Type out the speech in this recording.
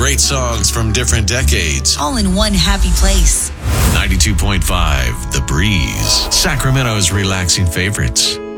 great songs from different decades. All in one happy place. 92.5 The Breeze, Sacramento's relaxing favorites.